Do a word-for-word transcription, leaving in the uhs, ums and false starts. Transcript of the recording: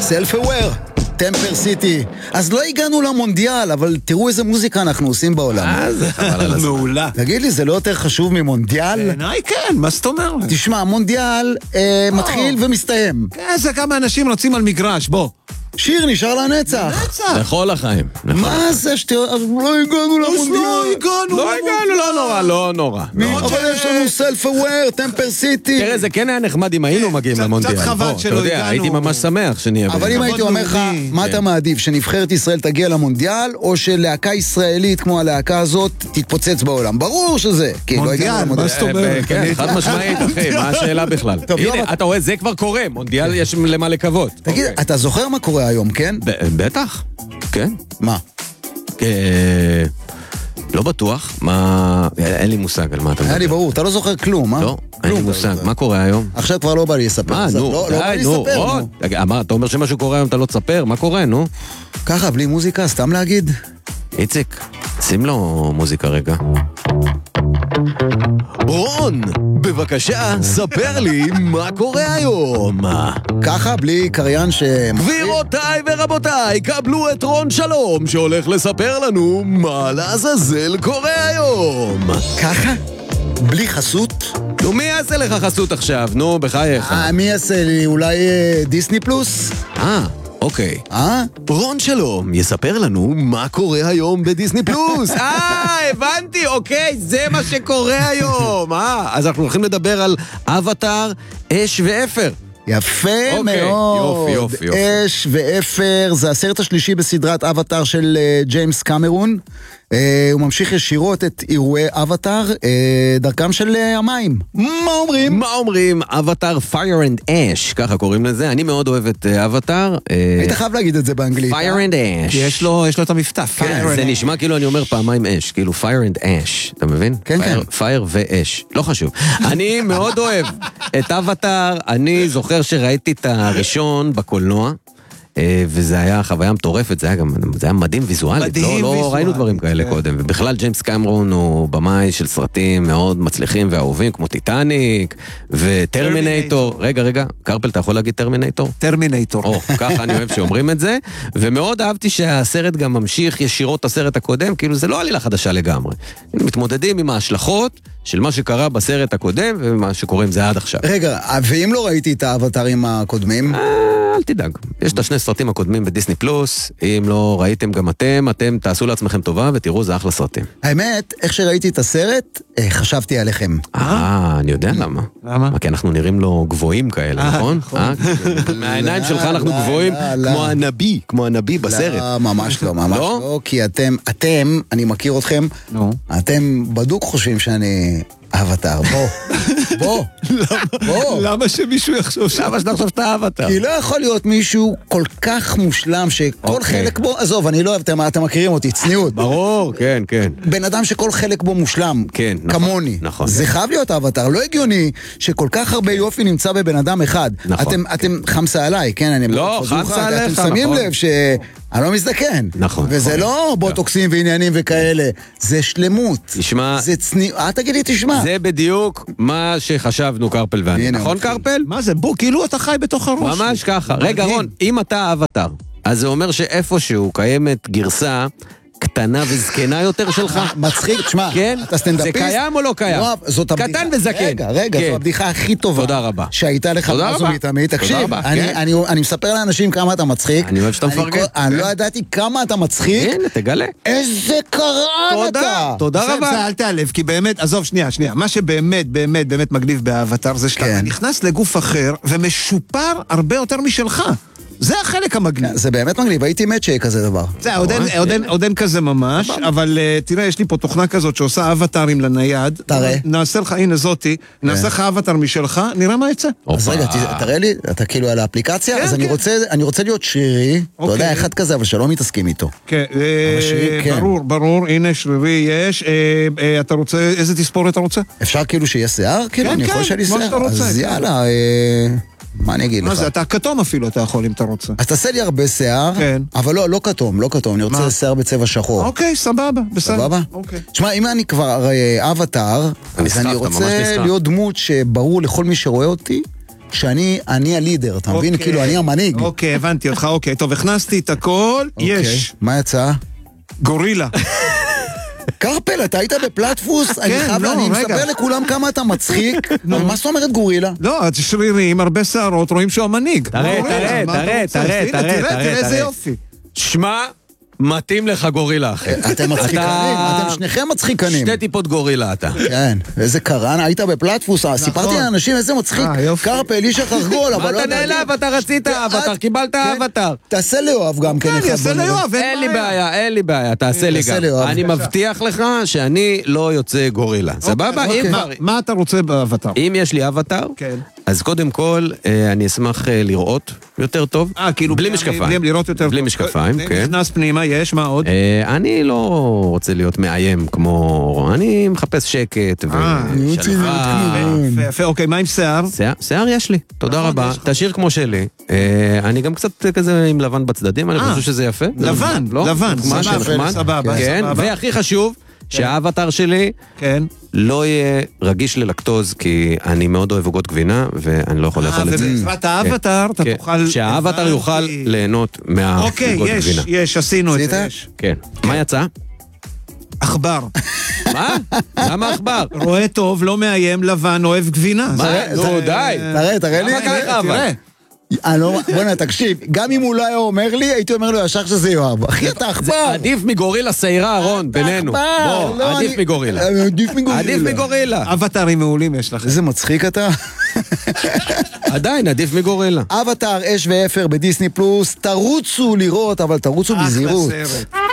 סלף-אוור, טמפר סיטי. אז לא הגענו למונדיאל, אבל תראו איזה מוזיקה אנחנו עושים בעולם. אה, זה חבל על הזמן. מעולה. תגיד לי, זה לא יותר חשוב ממונדיאל? בעיניי כן, מה זאת אומרת? תשמע, מונדיאל אה, מתחיל ומסתיים. כן, זה כמה אנשים רצים על מגרש, בוא. שיר נשאר לנצח. נצח. לכל החיים. מה זה שתראה, לא הגענו למונדיאל. לא הגענו. לא הגענו, לא נורא, לא נורא. אבל יש לנו סלף-אוור, טמפר סיטי. תראה, זה כן היה נחמד אם היינו מגיעים למונדיאל. קצת חבל בוא, שלא אתה יודע, הגענו. הייתי ממש שמח שנהיה אבל בזה. אם הייתי אומר לך, מה אתה מעדיף, שנבחרת ישראל תגיע למונדיאל, או שלהקה ישראלית כמו הלהקה הזאת תתפוצץ בעולם? ברור שזה. כי לא הגענו מונדיאל, מה למונדיאל. זאת אומרת? כן, חד משמעית, אחי, מה השאלה בכלל? טוב, יואב, הנה, אתה רואה, זה כבר קורה, מונדיאל יש למה לקוות. תגיד, אתה זוכר מה קורה היום, כן? ב- בטח, כן. מה? אה, לא בטוח, מה... אין לי מושג על מה אתה מדבר. היה לי ברור, אתה לא זוכר כלום, אה? לא, אין לי מושג. מה קורה היום? עכשיו כבר לא בא לי לספר. מה, אז נו, לא- לא בא די, לי נו, לספר, עוד. נו. אמר, אתה אומר שמשהו קורה היום, אתה לא תספר? מה קורה, נו? ככה, בלי מוזיקה, סתם להגיד? איציק, שים לו מוזיקה רגע. רון, בבקשה, ספר לי מה קורה היום. ככה, בלי קריין ש... גבירותיי ורבותיי, קבלו את רון שלום, שהולך לספר לנו מה לעזאזל קורה היום. ככה? בלי חסות? נו, מי יעשה לך חסות עכשיו? נו, בחייך. אה, מי יעשה לי? אולי אה, דיסני פלוס? אה, אוקיי. אה? רון שלום יספר לנו מה קורה היום בדיסני פלוס. אה, הבנתי, אוקיי, זה מה שקורה היום. אה, אז אנחנו הולכים לדבר על אבטאר, אש ואפר. יפה אוקיי, מאוד. יופי, יופי, יופי. אש ואפר, זה הסרט השלישי בסדרת אבטאר של אה, ג'יימס קמרון. אה, הוא ממשיך ישירות את אירועי אבטאר, אה, דרכם של אה, המים. מה אומרים? מה אומרים? אבטאר Fire and Ash, ככה קוראים לזה. אני מאוד אוהב את אה, אבטאר. אה, היית חייב להגיד את זה באנגלית. Fire and Ash. כי יש לו, יש לו את המבטא. כן, Fire זה and- נשמע כאילו אני אומר פעמיים אש, כאילו fire and ash, אתה מבין? כן, כן. פייר ואש, לא חשוב. אני מאוד אוהב את אבטאר, אני זוכר שראיתי את הראשון בקולנוע, אה, וזה היה חוויה מטורפת, זה היה גם, זה היה מדהים ויזואלית, מדהים לא, לא ויזואלית, ראינו דברים כאלה כן. קודם, ובכלל ג'יימס קמרון הוא במאי של סרטים מאוד מצליחים ואהובים, כמו טיטניק, וטרמינטור, רגע, רגע, קרפל, אתה יכול להגיד טרמינטור? טרמינטור. או, ככה אני אוהב שאומרים את זה, ומאוד אהבתי שהסרט גם ממשיך ישירות הסרט הקודם, כאילו זה לא עלילה חדשה לגמרי. מתמודדים עם ההשלכות של מה שקרה בסרט הקודם, ומה שקורה עם זה עד עכשיו. רגע, ואם לא ראיתי את האבטרים הקודמים? אה, אל תדאג, יש את השני סרטים הקודמים בדיסני פלוס, אם לא ראיתם גם אתם, אתם תעשו לעצמכם טובה ותראו, זה אחלה סרטים. האמת, איך שראיתי את הסרט, אה, חשבתי עליכם. אה, אני יודע למה. למה? מה, כי אנחנו נראים לו גבוהים כאלה, נכון? אה? מהעיניים שלך אנחנו לא, גבוהים לא, לא. כמו הנביא, כמו הנביא בסרט. לא, ממש לא, ממש לא? לא, כי אתם, אתם, אני מכיר אתכם, נו. אתם בדוק חושבים שאני אבטר, בוא, בוא, בוא. למה שמישהו יחשוב ש... למה שאתה חושב שאתה אבטאר? כי לא יכול להיות מישהו כל כך מושלם שכל אוקיי. חלק בו, עזוב, אני לא אוהב, אתם, אתם מכירים אותי, צניעות. ברור, כן, כן. בן אדם שכל חלק בו מושלם, כן, נכון, כמוני. נכון. זה חייב להיות אבטר, לא הגיוני שכל כך הרבה יופי נמצא בבן אדם אחד. נכון, אתם, אתם חמסה עליי, כן? אני לא, חזור לך, חמסה עליך, אתם שמים נכון. לב שאני לא מזדקן. נכון, וזה נכון. לא בוטוקסים ועניינים וכאלה, זה שלמות. תשמע, זה צניעות, אל תגיד לי, תשמע. זה בדיוק מה שחשבנו קרפל ואני, הנה, נכון מתחיל. קרפל? מה זה? בוא, כאילו אתה חי בתוך הראש. ממש ככה. רגע מדהים. רון, אם אתה אבטאר, אז זה אומר שאיפשהו קיימת גרסה קטנה וזקנה יותר שלך? מצחיק, תשמע, כן? אתה סטנדאפיסט? זה קיים או לא קיים? יואב, זאת הבדיחה. קטן וזקן. רגע, רגע, כן. זו הבדיחה הכי טובה. תודה רבה. שהייתה לך תודה מאז רבה. ומתמיד. תודה תקשיב, רבה, אני- כן. אני- אני מספר לאנשים כמה אתה מצחיק. אני אוהב שאתה מפרגן. כל- אני כן. לא ידעתי כמה אתה מצחיק. הנה, תגלה. איזה קרן תודה, אתה. תודה זה- רבה. זה אל תעלב, כי באמת, עזוב, שנייה, שנייה. מה שבאמת, באמת, באמת מגניב באבטר זה שאתה כן. נכנס לגוף אחר ומשופר הרבה יותר משלך. זה החלק המגניב. זה באמת מגניב, הייתי מת שיהיה כזה דבר. זה, עוד אין- עוד אין- עוד אין כזה ממש, אבל אה, תראה, יש לי פה תוכנה כזאת שעושה אבטרים לנייד. תראה. נעשה לך, הנה זאתי, נעשה לך אבטר משלך, נראה מה יצא. אז הופה. רגע, ת- תראה לי, אתה כאילו על האפליקציה, כן, אז אני כן. רוצה- אני רוצה להיות שרירי, אתה יודע, אוקיי. אחד כזה, אבל שלא מתעסקים איתו. כן, אה, אבל שרירי, כן. ברור, ברור, הנה שרירי יש. אה, אה, אתה רוצה, איזה תספורת אתה רוצה? אפשר כאילו שיהיה שיער? כאילו, כן, אני יכול כן, שיהיה לי כמו שיער. שאתה רוצה, אז כן. יאללה, אה, מה אני אגיד לך? מה זה, אתה כתום אפילו אתה יכול אם אתה רוצה. אז תעשה לי הרבה שיער, כן. אבל לא, לא כתום, לא כתום, אני רוצה מה? שיער בצבע שחור. אוקיי, סבבה, בסדר. סבבה? אוקיי. תשמע, אם אני כבר אה, אבטר, אז נסחפת, אני ממש רוצה נסחף. להיות דמות שברור לכל מי שרואה אותי, שאני אני הלידר, אתה מבין? אוקיי. כאילו, אני המנהיג. אוקיי, הבנתי אותך, אוקיי. טוב, הכנסתי את הכל, יש. מה יצא? גורילה. קרפל, אתה היית בפלטפוס? אני חייב, לא, אני רגע. מספר לכולם כמה אתה מצחיק. מה זאת אומרת גורילה? לא, שרירים, הרבה שערות, רואים שהוא המנהיג. תראה, גורילה, תראה, מה אתה תראה, רוצה? תראה, הנה, תראה, תראה, תראה, תראה איזה תראה. יופי. שמע, מתאים לך גורילה, אחי. אתם מצחיקנים, אתם שניכם מצחיקנים. שתי טיפות גורילה אתה. כן, איזה קרן, היית בפלטפוס, סיפרתי לאנשים איזה מצחיק. אה, יופי. קרפל, איש החרגול, אבל מה לא אתה יודע. נעלב? אתה רצית אבטר, קיבלת אבטר. תעשה ליואב גם כן. כן, אחד יעשה בוא נראה. ליואב, אין לי בעיה, אין לי בעיה, תעשה לי תעשה גם. לי, יואב. אני מבטיח לך שאני לא יוצא גורילה. סבבה? אם מה- כבר- מה אתה רוצה באבטר? אם יש לי אבטר, כן. אז קודם כל, אה, אני אשמח אה, לראות יותר טוב. אה, כאילו... בלי בלי- משקפיים. בלי לראות יותר... בלי טוב. משקפיים, אה, כן. נכנס פנימה, יש, מה עוד? אה, אני לא רוצה להיות מאיים כמו... אני מחפש שקט אה, ושלווה. יפה, יפה, אוקיי, מה עם שיער? שיער- שיער יש לי, תודה נכון, רבה. יש לך. תשאיר כמו שלי. אה, אני גם קצת כזה עם לבן בצדדים, אני אה, חושב שזה יפה. זה לבן, נחמד, לא? לבן, נחמד, סבבה, נחמד. סבבה, כן, סבבה. והכי חשוב, שהאבטר שלי כן. לא יהיה רגיש ללקטוז, כי אני מאוד אוהב עוגות גבינה, ואני לא יכול אה, לאכול את זה. ובעזרת האבטר אתה כן, תוכל... שהאבטר הבנתי. יוכל ליהנות אוקיי, מהעוגות יש, גבינה. יש, עשינו את זה. עשית? יש. כן. מה יצא? עכבר. מה? למה עכבר? רואה טוב, לא מאיים, לבן, אוהב גבינה. מה? זה- נו, זה- די. תראה, תראה לי. למה ככה אבל? תראה. אני לא- בוא'נה, תקשיב, גם אם הוא לא היה אומר לי, הייתי אומר לו ישר שזה יואב. אחי, אתה עכבר. עדיף מגורילה שעירה, אהרון, בינינו. עכבר. בוא, לא, עדיף אני- מגורילה. עדיף מגורילה. עדיף מגורילה. אבטרים מעולים יש לכם. איזה מצחיק אתה. עדיין, עדיף מגורילה. אבטר, אש ואפר בדיסני פלוס, תרוצו לראות, אבל תרוצו בזהירות. אחלה סרט.